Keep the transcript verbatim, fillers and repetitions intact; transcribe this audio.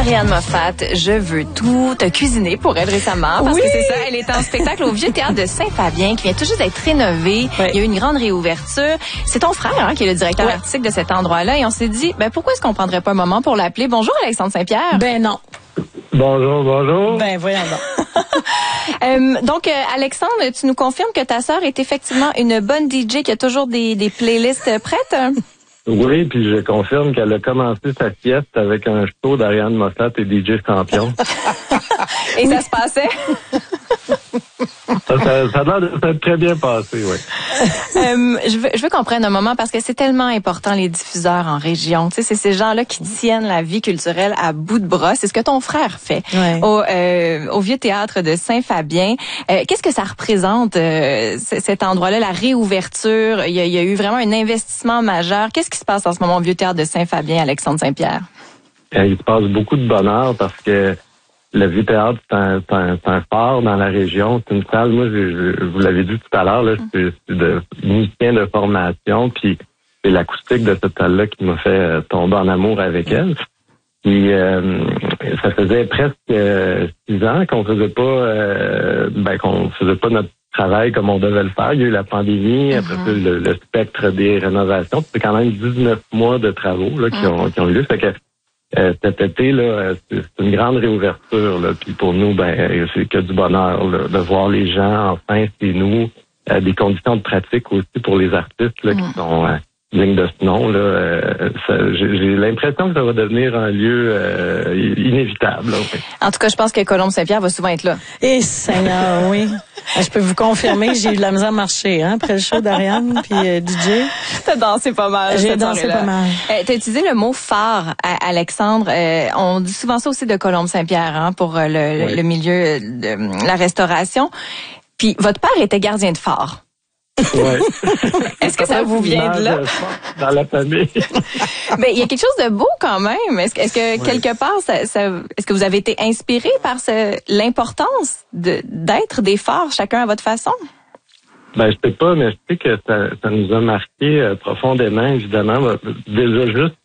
Ariane Moffat, je veux tout. T'as cuisiné pour elle récemment parce oui. que c'est ça, elle est en spectacle au Vieux Théâtre de Saint-Fabien qui vient tout juste d'être rénové. Oui. Il y a eu une grande réouverture. C'est ton frère hein, qui est le directeur oui. artistique de cet endroit-là et on s'est dit, ben pourquoi est-ce qu'on prendrait pas un moment pour l'appeler? Bonjour Alexandre Saint-Pierre. Ben non. Bonjour, bonjour. Ben voyons donc. euh, donc euh, Alexandre, tu nous confirmes que ta sœur est effectivement une bonne D J qui a toujours des, des playlists prêtes? Oui, puis je confirme qu'elle a commencé sa sieste avec un show d'Ariane Moffat et D J Champion. Et ça se passait? Ça, ça, ça a l'air de s'être très bien passé, oui. euh, je veux, je veux qu'on prenne un moment parce que c'est tellement important les diffuseurs en région. Tu sais, c'est ces gens-là qui tiennent la vie culturelle à bout de bras. C'est ce que ton frère fait ouais. au, euh, au Vieux Théâtre de Saint-Fabien. Euh, qu'est-ce que ça représente euh, cet endroit-là, la réouverture? Il y, a, il y a eu vraiment un investissement majeur. Qu'est-ce qui se passe en ce moment au Vieux Théâtre de Saint-Fabien, Alexandre Saint-Pierre? Il se passe beaucoup de bonheur parce que le Vieux Théâtre, c'est un, c'est un, c'est un phare dans la région. C'est une salle, moi, je, je vous l'avez dit tout à l'heure, là, je suis de musicien de formation, puis c'est l'acoustique de cette salle-là qui m'a fait tomber en amour avec elle. Puis euh, ça faisait presque euh, six ans qu'on faisait pas euh, ben qu'on faisait pas notre travail comme on devait le faire. Il y a eu la pandémie, après ça, mm-hmm. le, le spectre des rénovations. C'est quand même dix-neuf mois de travaux là, qui, ont, qui ont eu lieu. Fait que Euh, cet été, là, c'est, c'est une grande réouverture. Là, puis pour nous, ben, c'est que du bonheur là, de voir les gens enfin chez nous, euh, des conditions de pratique aussi pour les artistes là, mmh. qui sont euh, dignes de ce nom. Là, euh, ça, j'ai, j'ai l'impression que ça va devenir un lieu euh, inévitable. Là, ouais. En tout cas, je pense que Colombe Saint-Pierre va souvent être là. Eh Seigneur, oui. Je peux vous confirmer que j'ai eu de la misère à marcher hein, après le show d'Ariane puis euh, D J. T'as dansé pas mal. J'ai dansé pas mal. Euh, t'as utilisé le mot phare, à Alexandre. Euh, on dit souvent ça aussi de Colombe Saint-Pierre hein, pour euh, le, oui. le milieu de la restauration. Puis votre père était gardien de phare. Ouais. Est-ce que ça vous vient de là? Dans la famille. Ben, il y a quelque chose de beau quand même. Est-ce que, est-ce que oui. quelque part, ça, ça, est-ce que vous avez été inspiré par ce, l'importance de, d'être des phares, chacun à votre façon? Ben, je sais pas, mais je sais que ça, ça nous a marqué euh, profondément, évidemment. Déjà juste